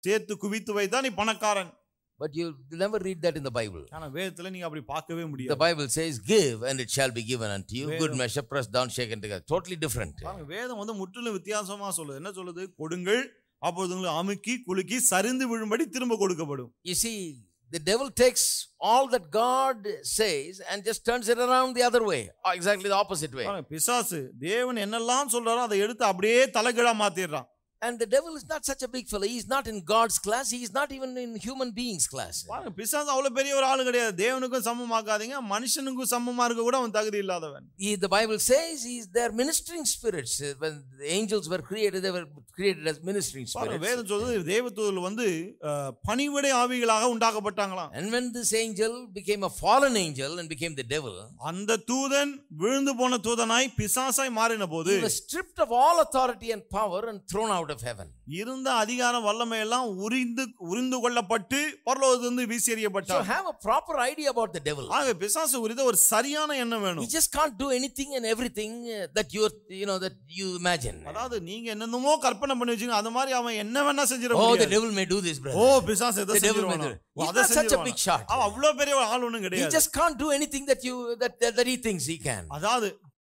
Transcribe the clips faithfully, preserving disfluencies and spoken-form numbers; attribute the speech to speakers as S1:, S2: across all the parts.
S1: சேர்த்து குவித்து வைத்தா நீ பணக்காரன்.
S2: But you never read that in the Bible.
S1: ஆனா வேதத்துல நீங்க அப்படி பார்க்கவே முடியாது.
S2: The Bible says, give and it shall be given unto you. Good measure, pressed down, shaken together. Totally different.
S1: பாருங்க வேதம் வந்து முற்றிலும் வித்தியாசமா சொல்லுது. என்ன சொல்லுது? கொடுங்கள், அப்பொழுது உங்களுக்கு அமுக்கி குலுக்கி சரிந்து விழும்படி திரும்ப கொடுக்கப்படும்.
S2: You see, the devil takes all that God says and just turns it around the other way, exactly the opposite way.
S1: பிசாசு தேவன் என்னெல்லாம் சொல்றாரோ அதை எடுத்து அப்படியே தலைகீழா மாத்திடுறான்.
S2: And the devil is not such a big fellow. He is not in God's class. He is not even in human beings class.
S1: பாருங்க பிசாசு அவ்வளவு பெரிய ஒரு ஆளு கிடையாது. தேவனுக்கும் சமமாக்காதீங்க, மனுஷனுக்கும் சமமா இருக்க கூட அவன் தகுதி இல்லாதவன்.
S2: The Bible says he is their ministering spirits. When the angels were created, they were created as ministering spirits.
S1: வேதம் சொல்லுது தேவதூதர்கள் வந்து பணிவிடை ஆவிகளாக உண்டாக்கப்பட்டாங்களாம்.
S2: And when this angel became a fallen angel and became the devil,
S1: அந்த தூதன் விழுந்து போன தூதனாய் பிசாசாய் மாறின போது
S2: he was stripped of all authority and power and thrown out of heaven.
S1: இருந்த அதிகாரம் வல்லமை எல்லாம் உரிந்து உரிந்து கொள்ளப்பட்டு பரலோகத்திலிருந்து வீசி எறியப்பட்டார்.
S2: So have a proper idea about the devil.
S1: ஆக பிசாசு குறித்த ஒரு சரியான எண்ணம் வேணும்.
S2: He just can't do anything and everything that you you know that you imagine.
S1: அதாவது நீங்க என்னென்னமோ கற்பனை பண்ணி வச்சீங்க அந்த மாதிரி அவன் என்ன வேணா செஞ்சிர முடியும்.
S2: Oh, the devil may do this, brother.
S1: ஓ பிசாசு எதை செஞ்சிருவான்.
S2: He's not such a big shot.
S1: அவன் அவ்வளவு பெரிய ஆள் ஒண்ணும் கிடையாது.
S2: He just can't do anything that you that that he thinks he can.
S1: அதாவது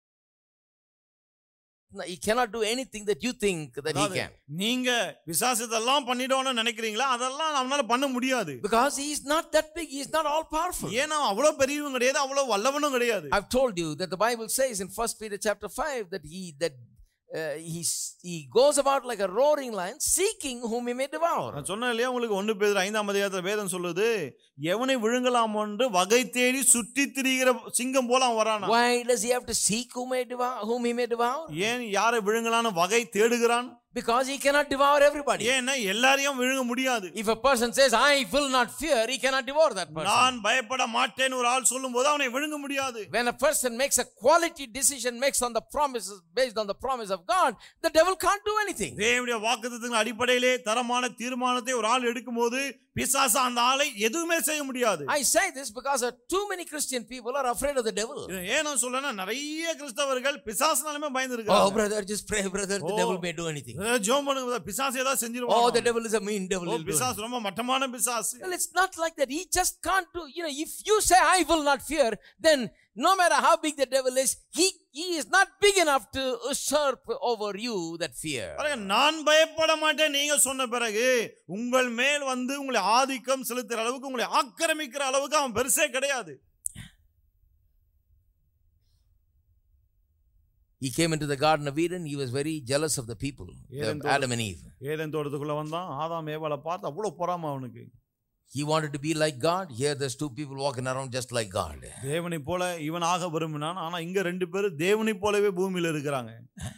S2: he cannot do anything that you think that he can.
S1: நீங்க விசாசத்தெல்லாம் பண்ணிடணும்னு நினைக்கிறீங்களா? அதெல்லாம் அவனால பண்ண முடியாது.
S2: Because he is not that big, he is not all powerful.
S1: ஏனா அவ்வளவு பெரியவன் கிடையாது, அவ்வளவு வல்லவனும் கிடையாது.
S2: I've told you that the Bible says in First Peter chapter five that he that Uh, he he goes about like a roaring lion seeking whom he may devour.
S1: நான் சொன்னேன் இல்லையா உங்களுக்கு ஒன்று பேதுரு ஐந்தாம் அதிகாரத்துல வேதம் சொல்லுது எவனை விழுங்கலாம் என்று வகை தேடி சுற்றி திரிகிற சிங்கம் போல அவன் வரானா.
S2: Why does he have to seek whom may devour whom he may devour?
S1: ஏன் யாரை விழுங்கலாம்னு வகை தேடுகிறான்?
S2: Because he cannot devour everybody.
S1: ஏன்னா எல்லாரையும் விழுங்க முடியாது.
S2: If a person says I will not fear, he cannot devour that person.
S1: நான் பயப்பட மாட்டேன்னு ஒரு ஆள் சொல்லும்போது அவனை விழுங்க முடியாது.
S2: When a person makes a quality decision makes on the promises based on the promise of God, the devil can't do anything.
S1: தேவனுடைய வாக்குத்தத்தத்தின் அடிப்படையிலே தரமான தீர்மானத்தை ஒரு ஆள் எடுக்கும்போது பிசாசு அந்த ஆளை எதுவுமே செய்ய முடியாது.
S2: I say this because too many Christian people are afraid of the devil.
S1: ஏன் நான் சொல்றேன்னா நிறைய கிறிஸ்தவர்கள் பிசாசுனாலமே பயந்து இருக்காங்க.
S2: Oh brother, just pray brother, the devil may do anything.
S1: ஜெபம் பண்ணுங்க பிசாசு ஏதாவது செஞ்சிருவான்.
S2: Oh, the devil is a mean devil.
S1: Oh, பிசாசு ரொம்ப மட்டமான பிசாசு.
S2: Well, it's not like that. He just can't do, you know, if you say I will not fear, then no matter how big the devil is, he he is not big enough to usurp over you that fear.
S1: நான் பயப்பட மாட்டேன் நீங்க சொன்ன பிறகு உங்கள் மேல் வந்து உங்களை ஆதிக்கம் செலுத்துற அளவுக்கு உங்களை ஆக்கிரமிக்கிற அளவுக்கு அவன் பெருசே கிடையாது.
S2: He came into the Garden of Eden. He was very jealous of the people, Adam and Eve.
S1: Eden தோட்டத்துக்குள்ள வந்தான், ஆதாம் ஏவாளை பார்த்து அவ்வளவு பொறாமை அவனுக்கு.
S2: He wanted to be like God. Here there's two people walking around just like God.
S1: தேவனை போல இவனாக விரும்பினான். ஆனா இங்க ரெண்டு பேரும் தேவனை போலவே பூமியில இருக்கிறாங்க.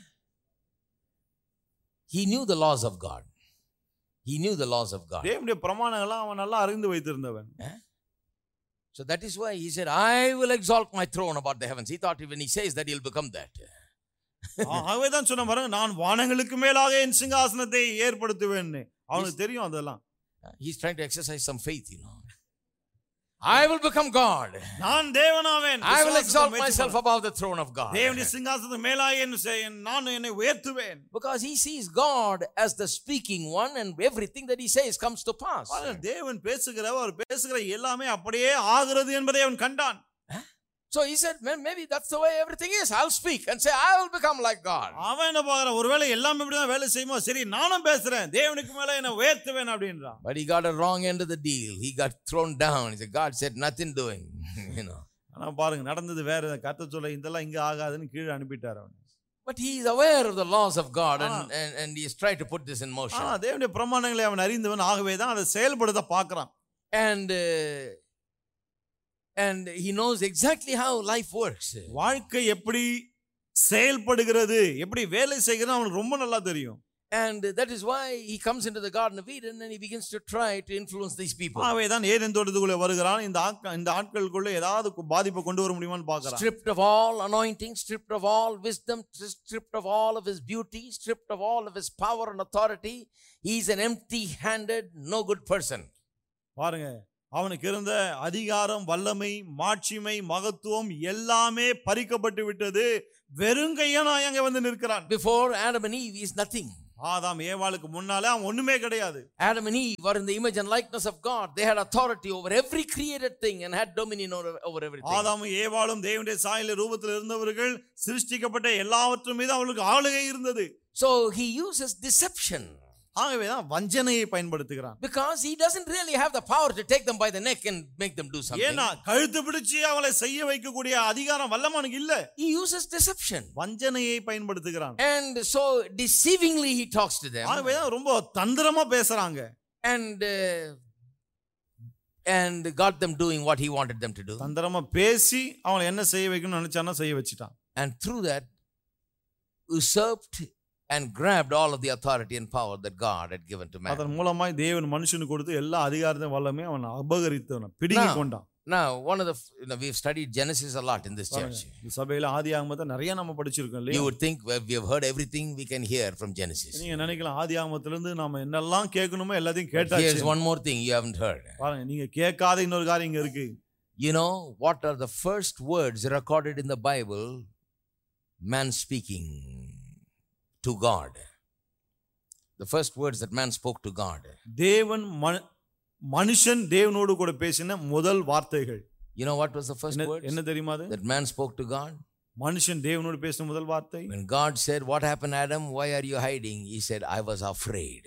S2: He knew the laws of God. He knew the laws of God.
S1: தேவனுடைய பிரமாணங்களை அவன் நல்லா அறிந்து வைத்திருந்தவன்.
S2: So that is why he said, I will exalt my throne above the heavens. He thought when he says that, he'll become that.
S1: ஆகவே தான் சொன்ன பாருங்க, நான் வானங்களுக்கு மேலாக என் சிங்காசனத்தை ஏற்படுத்துவேன். அவனுக்கு தெரியும் அதெல்லாம்.
S2: He's trying to exercise some faith, you know. I will become God.
S1: நான் தேவனாவேன்.
S2: I will exalt myself above the throne of God.
S1: தேவனுடைய சிங்காசனத்துக்கு மேலாக நான் என்னை உயர்த்துவேன்.
S2: Because he sees God as the speaking one and everything that he says comes to pass.
S1: தேவன் பேசுகிறவர் பேசுகிற எல்லாமே அப்படியே ஆகிறது என்பதை அவன் கண்டான்.
S2: So he said, maybe that's the way everything is. I'll speak and say I will become like God.
S1: அவன் என்ன பாக்குறான், ஒருவேளை எல்லாம் இப்படி தான் வேலை செய்யுமோ, சரி நானும் பேசுறேன், தேவனுக்கு மேல என்ன உயர்த்துவேன் அப்படின்றான்.
S2: But he got a wrong end of the deal. He got thrown down. He said, God said nothing doing, you know.
S1: ஆனா பாருங்க நடந்தது வேற. கர்த்தர் சொல்ல இதெல்லாம் இங்க ஆகாதுன்னு கீழே அனுப்பிட்டார் அவன்.
S2: But he is aware of the laws of God and, and, and he is trying to put this in motion.
S1: ஆனா தேவனுடைய பிரமாணங்களை அவன் அறிந்தவன், ஆகவே தான் அதை செயல்படுத்த பார்க்கறான்.
S2: And uh, and he knows exactly how life works.
S1: வாழ்க்கை எப்படி செயல்படுகிறது, எப்படி வேலை செய்கிறது அவனுக்கு ரொம்ப நல்லா தெரியும்.
S2: And that is why he comes into the Garden of Eden and he begins to try to influence these people.
S1: ஆகவே தான் ஏதேன் தோட்டத்துக்குள்ளே வருகிறான். இந்த இந்த ஆட்களுக்குள்ள ஏதாவது பாதிப்பை கொண்டு வர முடியுமான்னு பார்க்கறான்.
S2: Stripped of all anointing, stripped of all wisdom, stripped of all of his beauty, stripped of all of his power and authority, he is an empty-handed, no good person.
S1: பாருங்க, அவனுக்கு இருந்த அதிகாரம், வல்லமை, மாட்சிமை, மகத்துவம் எல்லாமே பறிக்கப்பட்டு விட்டது. வெறுங்கையனாய் அங்கே வந்து நிற்கிறான்.
S2: Before Adam and Eve, he is nothing.
S1: ஆதாம் ஏவாளுக்கு முன்னாலே அவன் ஒண்ணுமே கிடையாது.
S2: Adam and Eve were in the image and likeness of God. They had authority over every created thing and had dominion over, over everything.
S1: ஆதாமும் ஏவாளும் தேவனுடைய சாயலில் ரூபத்தில் இருந்தவர்கள், சிருஷ்டிக்கப்பட்ட எல்லாவற்றின் மீது அவர்களுக்கு ஆளுகை இருந்தது.
S2: So he uses deception.
S1: ஆகவே தான் வஞ்சனையை பயன்படுத்துகிறான்.
S2: Because he doesn't really have the power to take them by the neck and make them do something.
S1: ஏனா கழுத்து பிடிச்சு அவளை செய்ய வைக்கக்கூடிய அதிகாரம் வல்லமானுக்கு இல்ல.
S2: He uses deception.
S1: வஞ்சனையை பயன்படுத்துகிறான்.
S2: And so deceivingly he talks to them.
S1: ஆகவே தான் ரொம்ப தந்திரமா பேசுறாங்க.
S2: And uh, and got them doing what he wanted them to do.
S1: தந்திரமா பேசி அவளை என்ன செய்ய வைக்கணும்னு நினைச்சானோ செய்ய வச்சிட்டான்.
S2: And through that usurped and grabbed all of the authority and power that God had given to man.
S1: அதன் மூலமாய் தேவன் மனுஷனுக்கு கொடுத்து எல்லா அதிகாரத்தையும் வல்லமையும் அவன் அபகரித்தவன் பிடுங்கி கொண்டான்.
S2: Now one of the you know we've studied Genesis a lot in this church.
S1: இந்த சபையில ஆதியாகமத்தை நிறைய நாம படிச்சிருக்கோம் இல்லையா?
S2: You would think we have heard everything we can hear from Genesis.
S1: நீங்க நினைக்கலாம் ஆதியாகமத்துல இருந்து நாம என்னெல்லாம் கேட்கணுமோ எல்லாத்தையும் கேட்டாச்சு.
S2: Here's one more thing you haven't heard.
S1: பாருங்க நீங்க கேட்காத இன்னொரு காரியம் இங்க இருக்கு.
S2: You know what are the first words recorded in the Bible? Man speaking to God. The first words that man spoke to God.
S1: தேவன் மனுஷன் தேவனோடு கூட பேசின முதல் வார்த்தைகள்.
S2: You know what was the first word?
S1: என்ன தெரியுமா அது?
S2: That man spoke to God.
S1: மனுஷன் தேவனோடு பேசின முதல் வார்த்தை.
S2: When God said, "What happened, Adam? Why are you hiding?" He said, "I was afraid."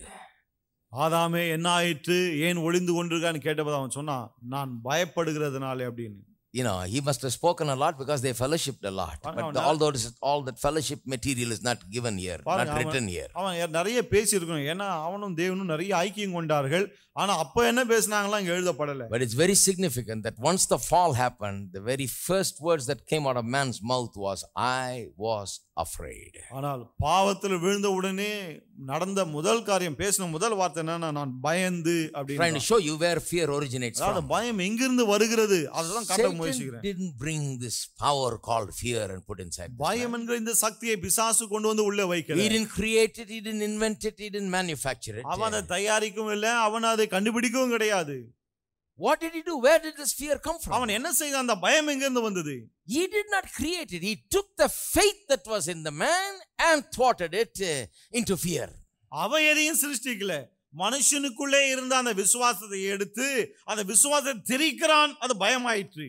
S1: ஆதாமே என்ன ஆயிற்று, ஏன் ஒளிந்து கொண்டிருக்கான்னு கேட்டபோது அவன் சொன்னான், நான் பயப்படுகிறதுனாலே அப்படின்னு.
S2: You know, he must have spoken a lot because they fellowshipped a lot. But the, although all that fellowship material is not given here, not written here.
S1: அவன் நிறைய பேசி இருக்கணும். ஏன்னா அவனும் தேவனும் நிறைய ஐக்கியம் கொண்டார்கள். ஆனா அப்ப என்ன பேசினாங்களா இங்க எழுதப்படல.
S2: But it's very significant that once the fall happened, the very first words that came out of man's mouth was, "I was afraid."
S1: ஆனால் பாவத்தில் விழுந்த உடனே நடந்த முதல் காரியம், பேசின முதல் வார்த்தை என்னன்னா, நான் பயந்து அப்படின்னு.
S2: Trying to show you where fear originates from.
S1: பயம் எங்கிருந்து வருகிறது அதுதான் காட்ட முயற்சிக்கிறேன்.
S2: Satan didn't bring this power called fear and put inside.
S1: பயம் என்கிற இந்த சக்தியை பிசாசு கொண்டு வந்து உள்ள வைக்கல.
S2: He didn't create it, he didn't invent it, he didn't manufacture it.
S1: அவன் அதை தயாரிக்கவும் இல்லை, அவன் அதை கண்டுபிடிக்கவும் கிடையாது.
S2: What did he do? Where did this fear come from?
S1: அவன் என்ன செய்தான்? அந்த பயம் எங்க இருந்து வந்தது?
S2: He did not create it. He took the faith that was in the man and thwarted it uh, into fear.
S1: அவன் எதையும் சிருஷ்டிக்கல, மனுஷனுக்குள்ளே இருந்த அந்த விசுவாசத்தை எடுத்து அந்த விசுவாசத்தை திரிக்கிறான், அது பயமாயிற்று.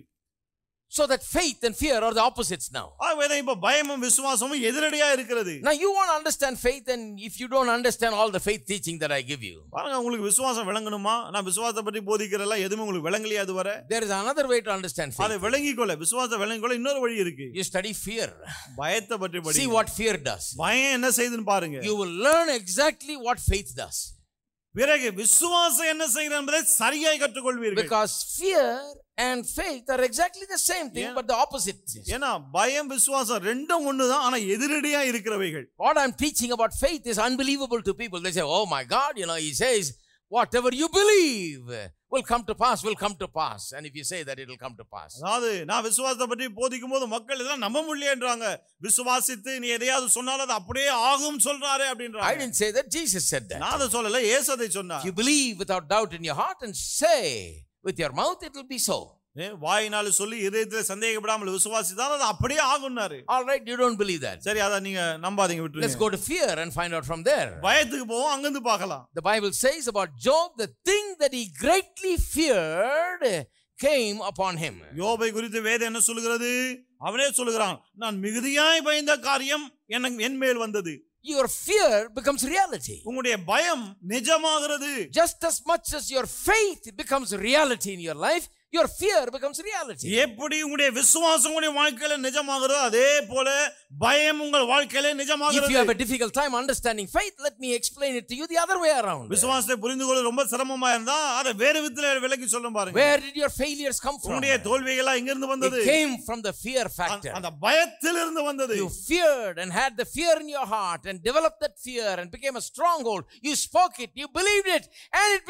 S2: So that faith and fear are the opposites now.
S1: ஆகவே இப்ப பயமும் விசுவாசமும் எதிரடியா இருக்கிறது.
S2: Now you want to understand faith, and if you don't understand all the faith teaching that I give you.
S1: பாருங்க, உங்களுக்கு விசுவாசம் விளங்கணுமா? நான் விசுவாசத்தை பற்றி போதிக்கிறல எதுவும் உங்களுக்கு விளங்கலையா அதுவரை?
S2: There is another way to understand faith.
S1: அதை விளங்கிக்கொள்ள, விசுவாசத்தை விளங்கிக்கொள்ள இன்னொரு வழி இருக்கு.
S2: You study fear.
S1: பயத்தை பற்றி படிங்க.
S2: See what fear does.
S1: பயம் என்ன செய்யுதுன்னு பாருங்க.
S2: You will learn exactly what faith does.
S1: பிறகு விசுவாசம் என்ன செய்கிறது என்பதை சரியாய் கற்றுக்கொள்வீர்கள்.
S2: Because fear and faith are exactly the same thing, yeah, but the opposite.
S1: ஏனா பயம் விசுவாசம் ரெண்டும் ஒண்ணுதான், ஆனா எதிரடியா இருக்கிறவைகள்.
S2: What I'm teaching about faith is unbelievable to people. They say, "Oh my God, you know, he says whatever you believe will come to pass, will come to pass." And if you say that, it will come to pass.
S1: அதாவது நான் விசுவாசத்தை பற்றி போதிக்கும்போது மக்கள் இதெல்லாம் நம்ப முடியலன்றாங்க. விசுவாசித்து நீ எதையாவது சொன்னாலும் அது அப்படியே ஆகும் சொல்றாரே அப்படின்றாங்க.
S2: I didn't say that, Jesus said that.
S1: நான் அதை சொல்லல, இயேசு அதை சொன்னார்.
S2: If you believe without doubt in your heart and say with your mouth, it will be so.
S1: வாயினால சொல்லி இதயத்தில் சந்தேகப்படாமல் விசுவாசித்தால் அது அப்படியே ஆகும்னாரு.
S2: All right, you don't believe that.
S1: சரி, அத நீங்க நம்பாதீங்க, விட்டுருங்க.
S2: Let's go to fear and find out from there.
S1: பயத்துக்கு போவோம், அங்க இருந்து பார்க்கலாம்.
S2: The Bible says about Job, the thing that he greatly feared came upon him.
S1: யோபை குறித்து வேதம் என்ன சொல்கிறது? அவனே சொல்கிறான், நான் மிகுதியாய் பயந்த காரியம் எனக்கு என் மேல் வந்தது.
S2: Your fear becomes reality.
S1: உங்களுடைய பயம் நிஜமாகிறது.
S2: Just as much as your faith becomes reality in your life, your fear becomes reality.
S1: எப்படி உங்களுடைய விசுவாசம் உங்களுடைய வாழ்க்கையில நிஜமாகிறதோ அதே போல பயம் உங்கள் வாழ்க்கையில நிஜமாகிறது.
S2: If you have a difficult time understanding faith, let me explain it to you the other way around.
S1: விசுவாசத்தை புரிந்து கொள்ள ரொம்ப சிரமமா இருந்தா அதை வேறு விதத்துல விளக்கி சொல்ல பாருங்க.
S2: Where did your failures come from?
S1: உங்களுடைய தோல்விகள் எங்க இருந்து வந்தது?
S2: It came from the fear factor.
S1: அந்த பயத்தில் இருந்து வந்தது.
S2: You feared and had the fear in your heart and developed that fear and became a stronghold. You spoke it, you believed it, and it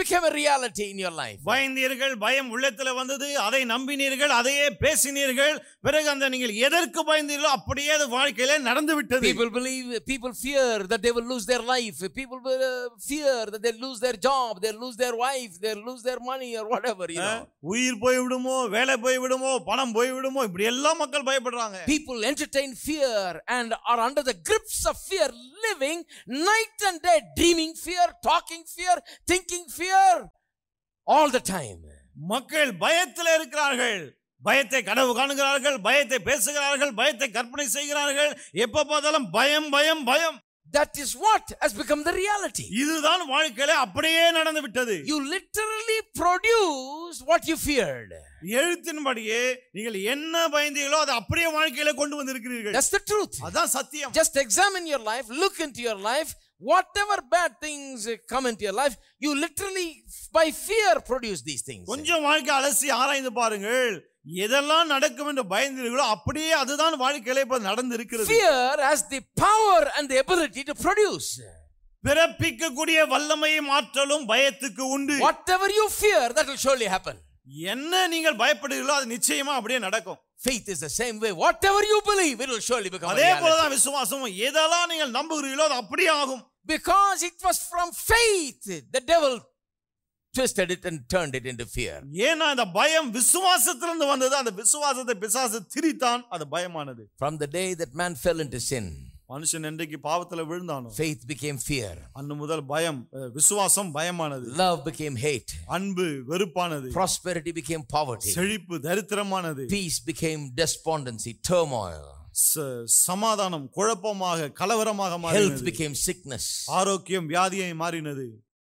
S2: became a reality in your life.
S1: பயந்தீர்கள், பயம் உள்ளத்துல வந்தது, அதை நம்பினீர்கள், அதையே பேசினீர்கள். பிறகு அந்த நீங்கள் எதற்கு பயந்தீர்களோ அப்படியே அது வாழ்க்கையிலே நடந்து விட்டது.
S2: People believe, people fear that they will lose their life. People will uh, fear that they'll lose their job, they'll lose their wife, they'll lose their money or whatever, you know.
S1: உயிர் போய் விடுமோ, வேலை போய் விடுமோ, பணம் போய் விடுமோ, இப்படி எல்லா மக்கள் பயப்படுறாங்க.
S2: People entertain fear and are under the grips of fear, living night and day, dreaming fear, talking fear, thinking fear all the time.
S1: மக்கள் பயத்தில் இருக்கிறார்கள். பயத்தை கனவு காணுகிறார்கள், பயத்தை பேசுகிறார்கள், பயத்தை கற்பனை செய்கிறார்கள். எப்ப பார்த்தாலும் பயம் பயம் பயம்.
S2: That is what has become the reality.
S1: இதுதான் வாழ்க்கையில அப்படியே நடந்து விட்டது.
S2: You literally produce what you feared.
S1: எழுத்தின்படியே நீங்கள் என்ன பயந்தீங்களோ அதை அப்படியே வாழ்க்கையில கொண்டு வந்திருக்கிறீர்கள்.
S2: That's the truth.
S1: அதான் சத்தியம்.
S2: Just examine your life, look into your life. Whatever bad things come into your life, you literally by fear produce these things.
S1: கொஞ்சம் வாழ்க்கை அலசி ஆராய்ந்து பாருங்கள். எதெல்லாம் நடக்கும் என்று பயந்தீர்களோ அப்படியே அதுதான் வாழ்க்கையில இப்ப நடந்து இருக்கிறது.
S2: Fear has the power and the ability to produce.
S1: பிறப்பிக்கக்கூடிய வல்லமையும் ஆற்றலும் பயத்துக்கு உண்டு.
S2: Whatever you fear, that will surely happen.
S1: என்ன நீங்கள் பயப்படுகிறீர்களோ அது நிச்சயமா அப்படியே நடக்கும்.
S2: Faith is the same way. Whatever you believe, it will surely become a
S1: அதே
S2: reality.
S1: போலதான் விசுவாசமும். எதெல்லாம் நீங்கள் நம்புகிறீர்களோ அது அப்படியே ஆகும்.
S2: Because it was from faith the devil twisted it and turned it into fear.
S1: ஏன்னா அந்த பயம் விசுவாசத்திலிருந்து வந்தது. அந்த விசுவாசத்தை பிசாசு திரித்தான், அது பயமானது.
S2: From the day that man fell into sin,
S1: மனுஷன் என்றைக்கு பாவத்துல விழுந்தானோ,
S2: faith became fear.
S1: அன்று முதல் பயம், விசுவாசம் பயமானது.
S2: Love became hate.
S1: அன்பு வெறுப்பானது.
S2: Prosperity became poverty.
S1: செழிப்பு தரித்திரமானது.
S2: Peace became despondency, turmoil.
S1: சமாதானம் குழப்பமாக கலவரமாக மாறினது.
S2: Health became sickness.
S1: ஆரோக்கியம் வியாதியாய் மாறினது.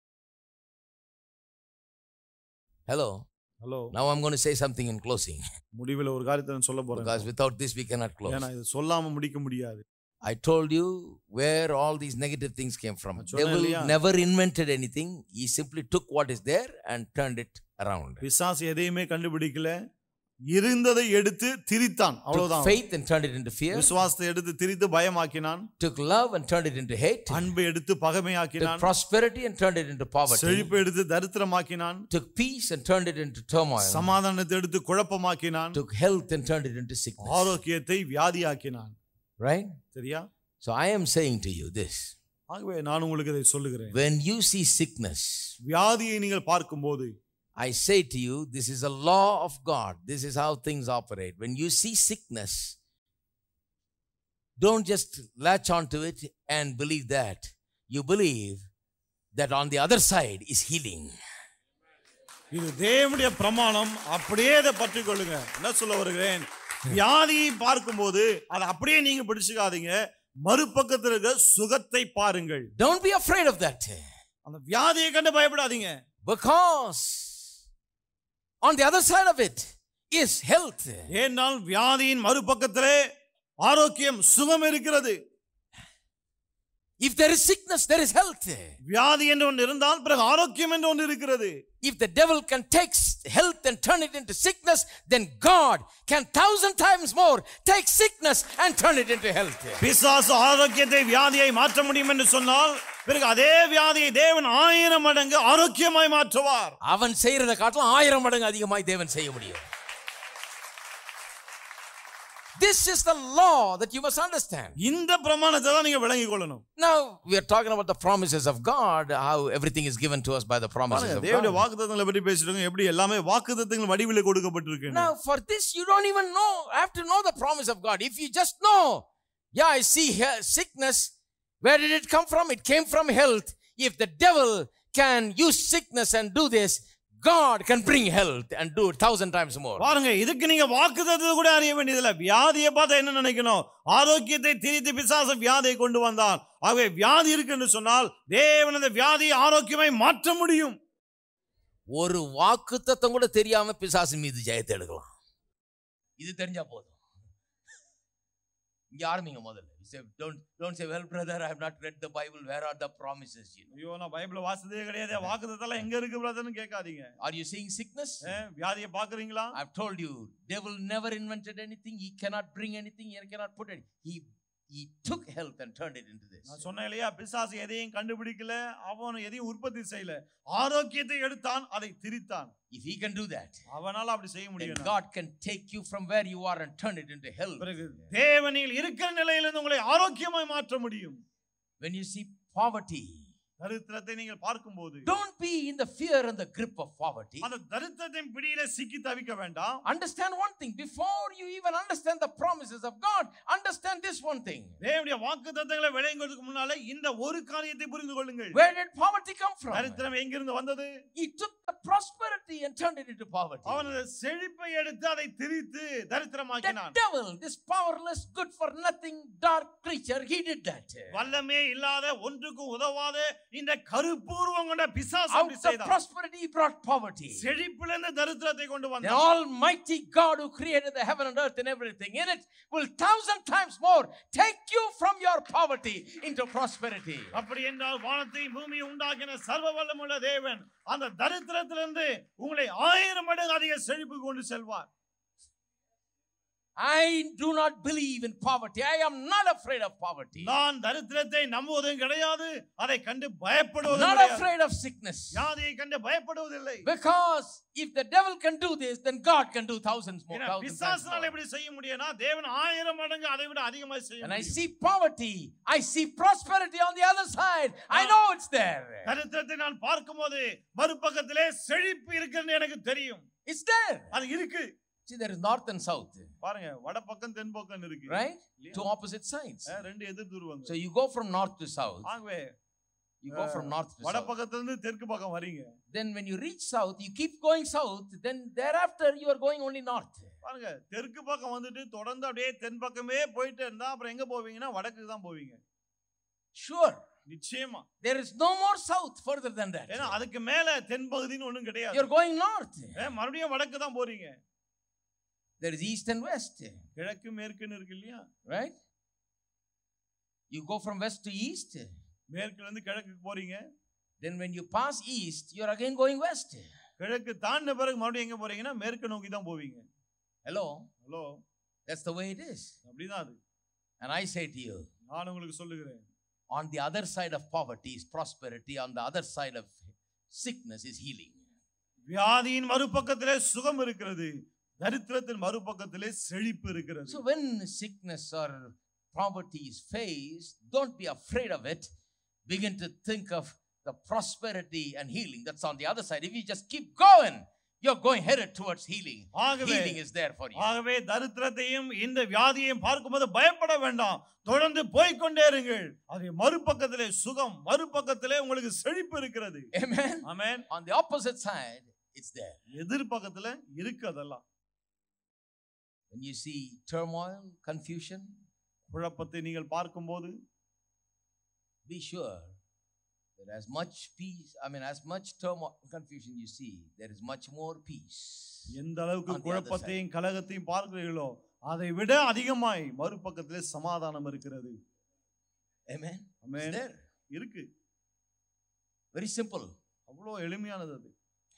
S2: Hello.
S1: Hello.
S2: Now I'm going to say something in closing.
S1: முடிவில் ஒரு காரியத்தை நான் சொல்ல போறேன்.
S2: Because without this we cannot close.
S1: ஏன்னா இது சொல்லாம முடிக்க முடியாது.
S2: I told you where all these negative things came from. Devil never invented anything. He simply took what is there and turned it around.
S1: பிசாசு எதையுமே கண்டுபிடிக்கல, இருந்ததை எடுத்து திரித்தான், அவ்வளவுதான்.
S2: Took faith and turned it into fear.
S1: விசுவாசத்தை எடுத்து திரித்து பயமாக்கினான்.
S2: Took love and turned it into hate.
S1: அன்பை எடுத்து பகைமையாக்கினான்.
S2: Took prosperity and turned it into poverty.
S1: செழிப்பை எடுத்து தரித்திரமாக்கினான்.
S2: Took peace and turned it into turmoil.
S1: சமாதானத்தை எடுத்து குழப்பமாக்கினான்.
S2: Took health and turned it into sickness.
S1: ஆரோக்கியத்தை வியாதியாக்கினான்.
S2: Right?
S1: சரியா?
S2: So I am saying to you this.
S1: ஆகவே நான் உங்களுக்கு இதை சொல்லுகிறேன்.
S2: When you see sickness,
S1: வியாதியை நீங்கள் பார்க்கும்போது,
S2: I say to you, this is a law of God. This is how things operate. When you see sickness, don't just latch onto it and believe that. You believe that on the other side is healing.
S1: இது தேவனுடைய பிரமாணம். அப்படியே அதை பற்றிக் கொள்ளுங்க. என்ன சொல்ல வருகிறேன்? வியாதியை பார்க்கும்போது அதை அப்படியே நீங்க பிடிச்சுக்காதீங்க. மறுபக்கத்தில் இருக்க சுகத்தை பாருங்கள்.
S2: Don't be afraid of that.
S1: அந்த வியாதியை கண்டு பயப்படாதீங்க.
S2: Because on the other side of it is health.
S1: ஏனால் வியாதியின் மறுபக்கத்திலே ஆரோக்கியம் சுகம் இருக்கிறது.
S2: If there is sickness, there is health.
S1: வியாதி என்று ஒன்று இருந்தால் பிறகு ஆரோக்கியம் என்று ஒன்று இருக்கிறது.
S2: If the devil can take health and turn it into sickness, then God can thousand times more take sickness and turn it into health.
S1: பிசாசு ஆரோக்கியத்தை வியாதியை மாற்ற முடியும் என்று சொன்னால் பிறகு அதே வியாதியை தேவன் ஆயிரம் மடங்கு ஆரோக்கியமாய் மாற்றுவார்.
S2: அவன் செய்யறதை காட்டிலும் ஆயிரம் மடங்கு அதிகமாய் தேவன் செய்ய முடியும். This is the law that you must understand.
S1: இந்த பிரமாணத்தை தான் நீங்க விளங்கிக் கொள்ளணும்.
S2: Now we are talking about the promises of God, how everything is given to us by the promises of God.
S1: தேவனுடைய வாக்குத்தத்தங்களை பற்றி பேசிட்டு எப்படி எல்லாமே வாக்குத்தத்தங்கள் வடிவிலே கொடுக்கப்பட்டிருக்கு.
S2: Now for this you don't even know, have to know the promise of God. If you just know, yeah, I see sickness, where did it come from? It came from health. If the devil can use sickness and do this, God can bring health and do it thousand times more.
S1: பாருங்க, இதுக்கு நீங்க வாக்குத்தத்தத்தை கூட அறிய வேண்டியதில்லை. வியாதியை பார்த்தா என்ன நினைக்கணும்? ஆரோக்கியத்தை திரித்து பிசாசு வியாதியை கொண்டு வந்தான். ஆகவே வியாதி இருக்கு என்று சொன்னால் தேவன் அந்த வியாதியை ஆரோக்கியமாய் மாற்ற முடியும்.
S2: ஒரு வாக்குத்தத்தம் கூட தெரியாம பிசாசு மீது ஜெயத்தை எடுக்கலாம். இது தெரிஞ்சா போதும். இங்க ஆரம்பிங்க முதல்ல. Say, don't don't say, well brother, I have not read the Bible, where are the promises? You know?
S1: ஐயோ, நான் பைபிள் வாசிச்சதே கிடையாது, வாக்குத்தத்தம் எங்க இருக்கு பிரதர்னு கேட்காதீங்க.
S2: Are you seeing sickness?
S1: வியாதியை பார்க்கறீங்களா?
S2: I've told you, devil never invented anything. He cannot bring anything. He cannot put it. He he took health and turned it into this.
S1: நான் சொன்னேன் இல்லையா, பிசாசு எதையும் கண்டுபிடிக்கல, அவன் எதையும் உற்பத்தி செய்யல, ஆரோக்கியத்தை எடுத்தான், அதை திரித்தான்.
S2: If he can do that,
S1: அவனால அப்படி செய்ய முடியும்.
S2: then God can take you from where you are and turn it into health.
S1: பிறகு தேவனில் இருக்கிற நிலையிலிருந்து உங்களை ஆரோக்கியமாய் மாற்ற முடியும்.
S2: When you see poverty,
S1: தரித்திரத்தை நீங்கள் பார்க்கும்போது,
S2: don't be in the fear and the grip of poverty.
S1: அந்த தரித்திரத்தின் பிடியிலே சிக்கி தவிக்க வேண்டாம்.
S2: Understand one thing, before you even understand the promises of God, understand this one thing.
S1: தேவனுடைய வாக்குத்தத்தங்களை விளங்குவதற்கு முன்னாலே இந்த ஒரு காரியத்தை புரிந்து கொள்ளுங்கள்.
S2: Where did poverty come from?
S1: தரித்திரம் எங்கிருந்து வந்தது?
S2: He took the prosperity and turned it into poverty.
S1: அவன் செழிப்பை எடுத்து அதை திரித்து தரித்திரமாக்கினான்.
S2: The devil, this powerless, good for nothing, dark creature, he did that.
S1: வல்லமே இல்லாத, ஒன்றுக்கும் உதவாத இந்த கருப்பூர்வம் கொண்ட பிசாசு
S2: Out
S1: அப்படி
S2: of
S1: செய்தான்.
S2: prosperity he brought poverty.
S1: செழிப்பிலிருந்து தரித்திரத்தை கொண்டு
S2: The
S1: வந்தான்.
S2: almighty God who created the heaven and earth and everything in it will thousand times more take you from your poverty into prosperity.
S1: அப்படி என்றால் வானத்தையும் பூமியை உண்டாக்கின சர்வ வல்லமுள்ள தேவன் அந்த தரித்திரத்திலிருந்து உங்களை ஆயிரம் மடங்கு அதிக செழிப்பு கொண்டு செல்வார்.
S2: I do not believe in poverty. I am not afraid of poverty.
S1: நான் தரித்திரத்தை நம்புவதும் கிடையாது, அதை கண்டு பயப்படுவதும்
S2: Not
S1: கிடையாது.
S2: afraid of sickness.
S1: வியாதியை கண்டு பயப்படுவதில்லை.
S2: Because if the devil can do this, then God can do thousands more.
S1: ஏன்னா
S2: thousands times
S1: பிசாசுனால
S2: more.
S1: எப்படி செய்ய முடியும்னா தேவன் ஆயிரம் மடங்கு அதை விட அதிகமாக செய்ய
S2: And I
S1: முடியும்.
S2: see poverty, I see prosperity on the other side. I know it's there.
S1: தரித்திரத்தை நான் பார்க்கும்போது மறுபக்கத்திலே செழிப்பு இருக்குன்னு எனக்கு தெரியும்.
S2: It's there.
S1: அது இருக்கு.
S2: See, there is north and south.
S1: பாருங்க, வடபக்கம் தென்பக்கம் இருக்கு.
S2: Right? Two opposite sides.
S1: ரெண்டு எதிர் துருவங்க.
S2: So you go from north to south.
S1: ஆகவே
S2: You go from north to south.
S1: வடபக்கத்துல இருந்து தெற்கு பக்கம் வரீங்க.
S2: Then when you reach south, you keep going south. Then thereafter you are going only north.
S1: பாருங்க, தெற்கு பக்கம் வந்துட்டு தொடர்ந்து அப்படியே தென் பக்கமே போயிட்டு இருந்தா அப்புறம் எங்க போவீங்கன்னா வடக்குக்கு தான் போவீங்க.
S2: Sure.
S1: நிச்சயமா.
S2: There is no more south further than that.
S1: ஏன்னா அதுக்கு மேல தென் பகுதின்னு ஒண்ணும் கிடையாது.
S2: You are going north.
S1: மறுபடியும் வடக்கு தான் போறீங்க.
S2: There is east and west.
S1: கிழக்கு மேற்குன்னு இருக்கு இல்லையா?
S2: Right? You go from west to east.
S1: மேற்குல இருந்து கிழக்குக்கு போறீங்க.
S2: Then when you pass east, you are again going west.
S1: கிழக்கு தாண்டின பிறகு மறுபடியும் எங்க போறீங்கன்னா மேற்கு நோக்கி தான் போவீங்க.
S2: Hello?
S1: Hello.
S2: That's the way it is.
S1: அப்படிதான் அது.
S2: And I say to you,
S1: நான் உங்களுக்கு சொல்லுகிறேன்,
S2: on the other side of poverty is prosperity, on the other side of sickness is healing.
S1: வியாதியின் மறுபக்கத்திலே சுகம் இருக்கிறது, தரித்திரத்தின் மறுபக்கத்திலே செழிப்பு இருக்கிறது.
S2: So when sickness or poverty is faced, don't be afraid of it. Begin to think of the prosperity and healing that's on the other side. If you just keep going, you're going headed towards healing. Healing is there for you.
S1: ஆகவே தரித்திரத்தையும் இந்த வியாதியையும் பார்க்கும்போது பயப்பட வேண்டாம், தொடர்ந்து போய்க்கொண்டே இருங்கள். அது மறுபக்கத்திலே சுகம், மறுபக்கத்திலே உங்களுக்கு செழிப்பு இருக்கிறது.
S2: Amen.
S1: Amen.
S2: On the opposite side, it's there.
S1: எதிர் பக்கத்துல இருக்கு அதெல்லாம்.
S2: When you see turmoil, confusion,
S1: குழப்பத்தை நீங்கள் பார்க்கும்போது
S2: be sure that as much peace, I mean as much turmoil, confusion you see, there is much more peace.
S1: எந்த அளவுக்கு குழப்பத்தையும் கலகத்தையும் பார்க்கிறீர்களோ அதை விட அதிகமாய் மறுபக்கத்திலே சமாதானம் இருக்கிறது.
S2: Amen.
S1: Amen.
S2: It's there.
S1: இருக்கு.
S2: Very simple.
S1: அவ்வளவு எளிமையானது அது.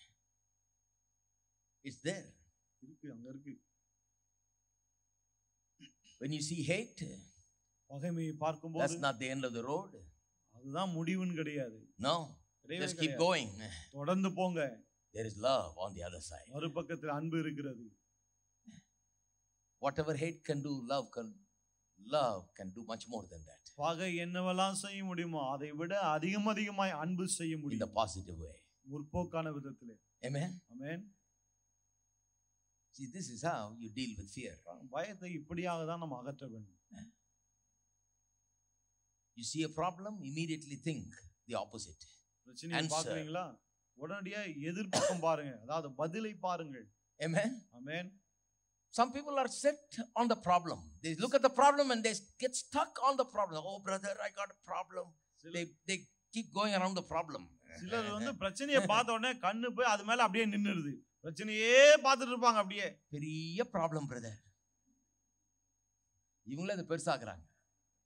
S2: It's there.
S1: இருக்கு, அங்க இருக்கு.
S2: When you see hate,
S1: பகைமையை பார்க்கும்போது
S2: that's not the end of the road.
S1: அதுதான் முடிவுன்னு கிடையாது.
S2: No. Just keep going.
S1: தொடர்ந்து போங்க.
S2: There is love on the other side.
S1: மறுபக்கத்தில் அன்பு இருக்கிறது.
S2: Whatever hate can do, love can love can do much more than that.
S1: பகை என்னவெல்லாம் செய்ய முடியுமோ அதை விட அதிகம் அதிகமாய் அன்பு செய்ய
S2: In the
S1: முடியும்.
S2: positive way.
S1: முற்போக்கான விதத்திலே.
S2: Amen.
S1: Amen.
S2: See, this is how you deal with fear.
S1: பயத்தை இப்படியாக தான் நம்ம அகற்ற வேண்டும்.
S2: You see a problem, immediately think the opposite.
S1: பிரச்சனையை பார்க்கறீங்களா? உடனடியா எதிர்பக்கம் பாருங்க. அதாவது பதிலை பாருங்கள்.
S2: Amen.
S1: Amen.
S2: Some people are set on the problem. They look at the problem and they get stuck on the problem. Oh brother, I got a problem. They they keep going around the problem.
S1: சிலர் வந்து பிரச்சனையை பார்த்த உடனே கண்ணு போய் அது மேல அப்படியே நின்னுருது. பிரச்சனையே பார்த்துட்டு இருப்பாங்க அப்படியே.
S2: பெரிய problem brother. இவங்களே அதை பெருசாக்குறாங்க.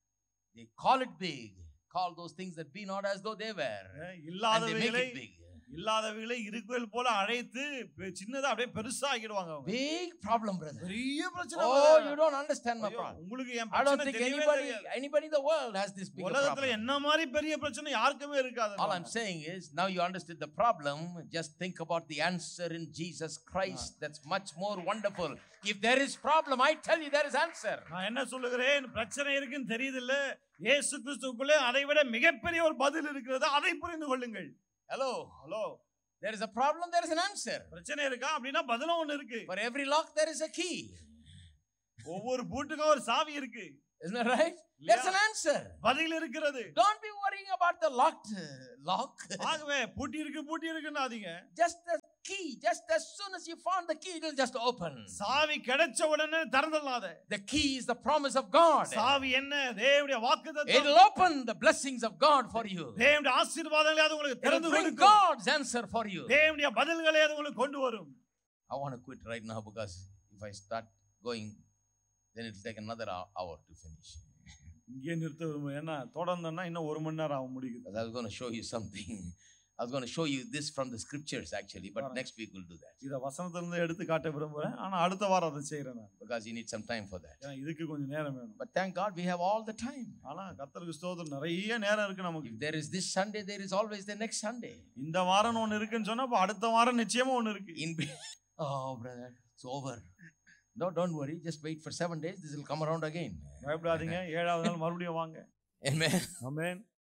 S2: They call it big. Call those things that be not as though they were.
S1: இல்லாதவைகளை இல்லாதவைகளை இருக்குகள் போல அழைத்து பெ- சின்னதா அப்படியே பெருசா ஆக்கிடுவாங்க அவங்க.
S2: Big problem, brother.
S1: பெரிய பிரச்சனை
S2: Oh,
S1: brother.
S2: you don't understand my
S1: ஐயோ,
S2: problem.
S1: உங்களுக்கு என்
S2: I don't
S1: பிரச்சனை
S2: think
S1: தெரியவே
S2: anybody,
S1: தெரியாது.
S2: anybody in the world has this big
S1: உலகத்துல
S2: problem.
S1: என்ன மாதிரி பெரிய பிரச்சனை யாருக்குமே இருக்காது.
S2: All I'm saying is, now you understood the problem. Just think about the answer in Jesus Christ. That's much more wonderful. If there is problem, I tell you there is answer.
S1: நான் என்ன சொல்லுகிறேன், பிரச்சனை இருக்குன்னு தெரியுது இல்ல, இயேசு கிறிஸ்துவுக்குள்ளே அதை விட மிகப்பெரிய ஒரு பதில் இருக்கிறது. அதை புரிந்து கொள்ளுங்கள்.
S2: Hello.
S1: Hello,
S2: There is a problem, there is an answer.
S1: பிரச்சனை இருக்கா அப்படின்னா பதிலும் ஒண்ணு இருக்கு.
S2: For every lock, there is a key.
S1: ஒவ்வொரு பூட்டுக்கும் ஒரு சாவி இருக்கு.
S2: Isn't that right? There's an answer.
S1: பதில் இருக்கிறது.
S2: Don't be worrying about the locked uh, lock.
S1: ஆகவே பூட்டி இருக்கு பூட்டி இருக்குன்னாதீங்க.
S2: Just the key, just as soon as you found the key, it will just open.
S1: சாவி கிடைச்ச உடனே திறந்துடலாத.
S2: The key is the promise of God.
S1: சாவி என்ன? தேவனுடைய வாக்குத்தத்தம்.
S2: It will open the blessings of God for you.
S1: தேவனுடைய ஆசீர்வாதங்களை அது உங்களுக்கு
S2: It will
S1: திறந்து
S2: bring
S1: கொடுக்கும்.
S2: God's answer for you.
S1: தேவனுடைய பதில்களை அது உங்களுக்கு கொண்டு வரும்.
S2: I want to quit right now because if I start going, then it will take another hou- hour to finish.
S1: இங்கே நிறுத்த விரும்புகிறேன். ஏன்னா தொடர்ந்தேன்னா இன்னும் ஒரு மணி நேரம் ஆகும் முடிக்குது.
S2: Because I was going to show you something. I was going to show you this from the scriptures actually, but next week we'll do that.
S1: இதை வசனத்திலிருந்து எடுத்து காட்ட விரும்புகிறேன். ஆனா அடுத்த வாரம் அதை செய்யறேன் நான்.
S2: Because you need some time for that.
S1: ஏன்னா இதுக்கு கொஞ்சம் நேரம் வேணும்.
S2: But thank God we have all the time.
S1: ஆனா கர்த்தருக்கு ஸ்தோத்திரம், நிறைய நேரம் இருக்கு நமக்கு.
S2: If there is this Sunday, there is always the next Sunday.
S1: இந்த வாரம் ஒன்னு இருக்குன்னு சொன்னா அப்ப அடுத்த வாரம் நிச்சயமா ஒன்னு இருக்கு.
S2: In oh brother, it's over. No, don't worry. Just wait for seven days. This will come around again.
S1: பயப்படாதீங்க, ஏழாவது நாள் மறுபடியும் வாங்க.
S2: Amen.
S1: ஆமென்.